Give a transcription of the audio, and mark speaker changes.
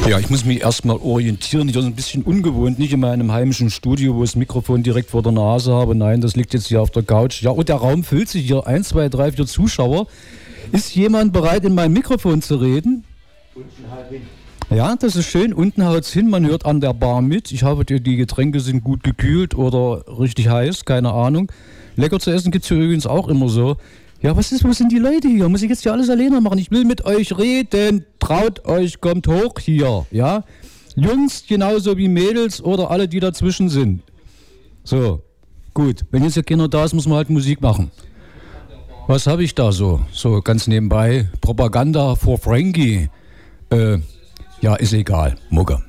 Speaker 1: Ja, ich muss mich erstmal orientieren. Ich bin ein bisschen ungewohnt, nicht in meinem heimischen Studio, wo ich das Mikrofon direkt vor der Nase habe. Nein, das liegt jetzt hier auf der Couch. Ja, und der Raum füllt sich hier. 1, 2, 3, 4 Zuschauer. Ist jemand bereit, in mein Mikrofon zu reden? Ja, das ist schön. Unten haut's hin, man hört an der Bar mit. Ich hoffe, die Getränke sind gut gekühlt oder richtig heiß, keine Ahnung. Lecker zu essen gibt's hier übrigens auch immer so. Ja, wo sind die Leute hier? Muss ich jetzt hier alles alleine machen? Ich will mit euch reden. Traut euch, kommt hoch hier. Ja? Jungs genauso wie Mädels oder alle, die dazwischen sind. So, gut. Wenn jetzt ja keiner da ist, muss man halt Musik machen. Was habe ich da so? So ganz nebenbei. Propaganda for Frankie. Ja, ist egal. Mucke.